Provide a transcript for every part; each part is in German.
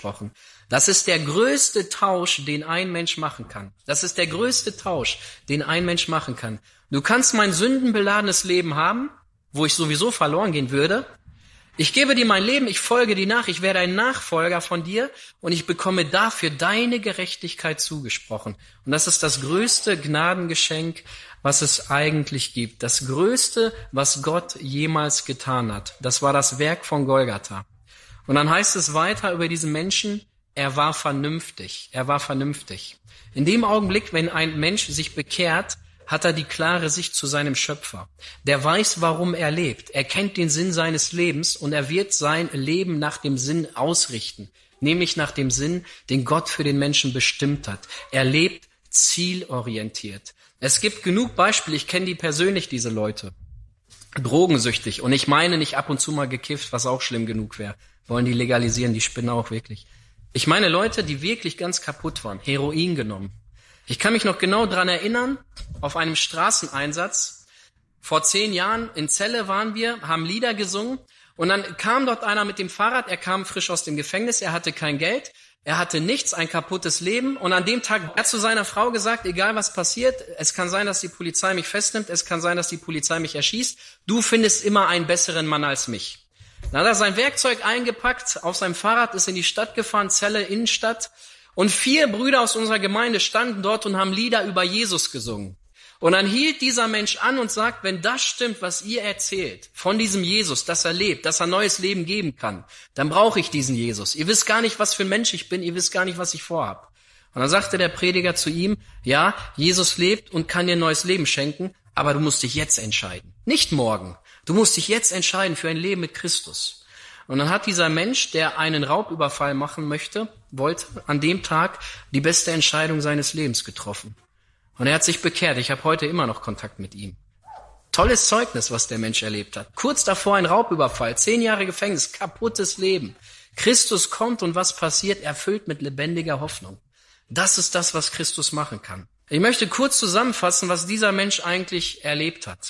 zugesprochen. Das ist der größte Tausch, den ein Mensch machen kann. Das ist der größte Tausch, den ein Mensch machen kann. Du kannst mein sündenbeladenes Leben haben, wo ich sowieso verloren gehen würde. Ich gebe dir mein Leben, ich folge dir nach, ich werde ein Nachfolger von dir und ich bekomme dafür deine Gerechtigkeit zugesprochen. Und das ist das größte Gnadengeschenk, was es eigentlich gibt. Das größte, was Gott jemals getan hat. Das war das Werk von Golgatha. Und dann heißt es weiter über diesen Menschen, er war vernünftig. Er war vernünftig. In dem Augenblick, wenn ein Mensch sich bekehrt, hat er die klare Sicht zu seinem Schöpfer. Der weiß, warum er lebt. Er kennt den Sinn seines Lebens und er wird sein Leben nach dem Sinn ausrichten, nämlich nach dem Sinn, den Gott für den Menschen bestimmt hat. Er lebt zielorientiert. Es gibt genug Beispiele, ich kenne die persönlich, diese Leute. Drogensüchtig, und ich meine nicht ab und zu mal gekifft, was auch schlimm genug wäre. Wollen die legalisieren, die spinnen auch wirklich. Ich meine Leute, die wirklich ganz kaputt waren, Heroin genommen. Ich kann mich noch genau dran erinnern, auf einem Straßeneinsatz, vor 10 Jahren, in Celle waren wir, haben Lieder gesungen und dann kam dort einer mit dem Fahrrad, er kam frisch aus dem Gefängnis, er hatte kein Geld, er hatte nichts, ein kaputtes Leben und an dem Tag hat er zu seiner Frau gesagt, egal was passiert, es kann sein, dass die Polizei mich festnimmt, es kann sein, dass die Polizei mich erschießt, du findest immer einen besseren Mann als mich. Dann hat er sein Werkzeug eingepackt, auf seinem Fahrrad, ist in die Stadt gefahren, Celle, Innenstadt. Und 4 Brüder aus unserer Gemeinde standen dort und haben Lieder über Jesus gesungen. Und dann hielt dieser Mensch an und sagt, wenn das stimmt, was ihr erzählt, von diesem Jesus, dass er lebt, dass er neues Leben geben kann, dann brauche ich diesen Jesus. Ihr wisst gar nicht, was für ein Mensch ich bin, ihr wisst gar nicht, was ich vorhab. Und dann sagte der Prediger zu ihm, ja, Jesus lebt und kann dir neues Leben schenken, aber du musst dich jetzt entscheiden. Nicht morgen. Du musst dich jetzt entscheiden für ein Leben mit Christus. Und dann hat dieser Mensch, der einen Raubüberfall machen wollte, an dem Tag die beste Entscheidung seines Lebens getroffen. Und er hat sich bekehrt. Ich habe heute immer noch Kontakt mit ihm. Tolles Zeugnis, was der Mensch erlebt hat. Kurz davor ein Raubüberfall, 10 Jahre Gefängnis, kaputtes Leben. Christus kommt und was passiert? Erfüllt mit lebendiger Hoffnung. Das ist das, was Christus machen kann. Ich möchte kurz zusammenfassen, was dieser Mensch eigentlich erlebt hat.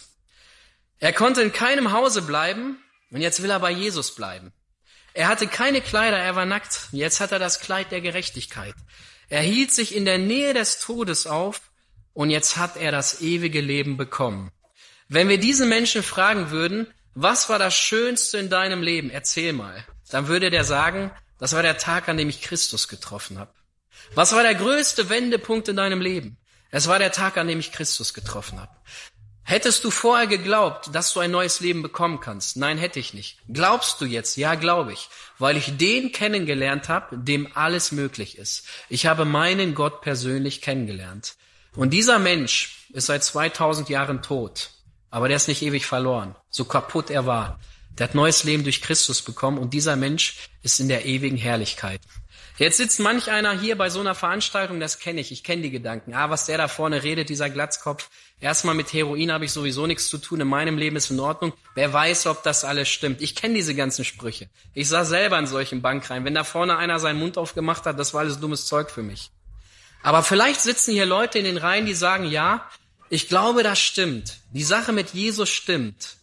Er konnte in keinem Hause bleiben, und jetzt will er bei Jesus bleiben. Er hatte keine Kleider, er war nackt. Jetzt hat er das Kleid der Gerechtigkeit. Er hielt sich in der Nähe des Todes auf und jetzt hat er das ewige Leben bekommen. Wenn wir diesen Menschen fragen würden, was war das Schönste in deinem Leben? Erzähl mal. Dann würde der sagen, das war der Tag, an dem ich Christus getroffen habe. Was war der größte Wendepunkt in deinem Leben? Es war der Tag, an dem ich Christus getroffen habe. Hättest du vorher geglaubt, dass du ein neues Leben bekommen kannst? Nein, hätte ich nicht. Glaubst du jetzt? Ja, glaube ich. Weil ich den kennengelernt habe, dem alles möglich ist. Ich habe meinen Gott persönlich kennengelernt. Und dieser Mensch ist seit 2000 Jahren tot. Aber der ist nicht ewig verloren. So kaputt er war. Der hat neues Leben durch Christus bekommen und dieser Mensch ist in der ewigen Herrlichkeit. Jetzt sitzt manch einer hier bei so einer Veranstaltung, das kenne ich kenne die Gedanken. Was der da vorne redet, dieser Glatzkopf. Erstmal mit Heroin habe ich sowieso nichts zu tun, in meinem Leben ist in Ordnung. Wer weiß, ob das alles stimmt. Ich kenne diese ganzen Sprüche. Ich saß selber in solchen Bankreihen. Wenn da vorne einer seinen Mund aufgemacht hat, das war alles dummes Zeug für mich. Aber vielleicht sitzen hier Leute in den Reihen, die sagen, ja, ich glaube, das stimmt. Die Sache mit Jesus stimmt.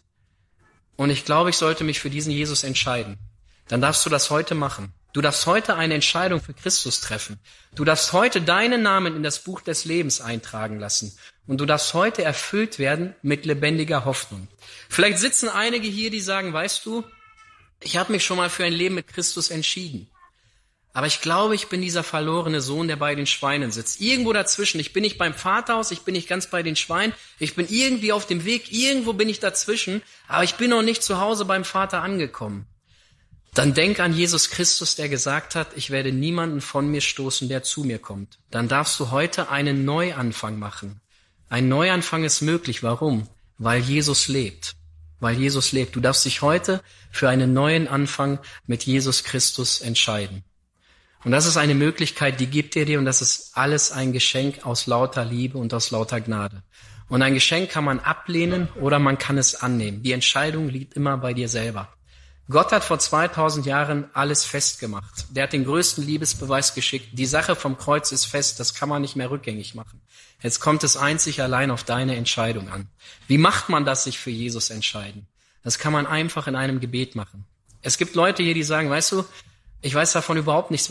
Und ich glaube, ich sollte mich für diesen Jesus entscheiden. Dann darfst du das heute machen. Du darfst heute eine Entscheidung für Christus treffen. Du darfst heute deinen Namen in das Buch des Lebens eintragen lassen. Und du darfst heute erfüllt werden mit lebendiger Hoffnung. Vielleicht sitzen einige hier, die sagen, weißt du, ich habe mich schon mal für ein Leben mit Christus entschieden. Aber ich glaube, ich bin dieser verlorene Sohn, der bei den Schweinen sitzt. Irgendwo dazwischen. Ich bin nicht beim Vaterhaus, ich bin nicht ganz bei den Schweinen. Ich bin irgendwie auf dem Weg, irgendwo bin ich dazwischen. Aber ich bin noch nicht zu Hause beim Vater angekommen. Dann denk an Jesus Christus, der gesagt hat, ich werde niemanden von mir stoßen, der zu mir kommt. Dann darfst du heute einen Neuanfang machen. Ein Neuanfang ist möglich. Warum? Weil Jesus lebt. Weil Jesus lebt. Du darfst dich heute für einen neuen Anfang mit Jesus Christus entscheiden. Und das ist eine Möglichkeit, die gibt er dir und das ist alles ein Geschenk aus lauter Liebe und aus lauter Gnade. Und ein Geschenk kann man ablehnen oder man kann es annehmen. Die Entscheidung liegt immer bei dir selber. Gott hat vor 2000 Jahren alles festgemacht. Der hat den größten Liebesbeweis geschickt. Die Sache vom Kreuz ist fest, das kann man nicht mehr rückgängig machen. Jetzt kommt es einzig allein auf deine Entscheidung an. Wie macht man das, sich für Jesus entscheiden? Das kann man einfach in einem Gebet machen. Es gibt Leute hier, die sagen, weißt du, ich weiß davon überhaupt nichts,